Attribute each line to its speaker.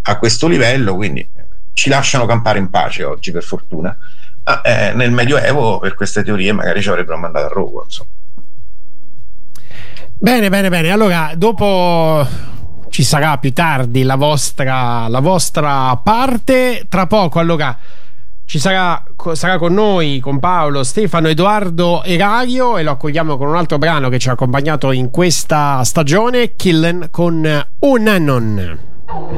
Speaker 1: a questo livello, quindi ci lasciano campare in pace oggi, per fortuna. Nel Medioevo per queste teorie magari ci avrebbero mandato a rogo, insomma.
Speaker 2: Bene. Allora, dopo ci sarà più tardi la vostra parte. Tra poco, allora, ci sarà con noi, con Paolo, Stefano, Edoardo Erario, e lo accogliamo con un altro brano che ci ha accompagnato in questa stagione, Killen con Unanon.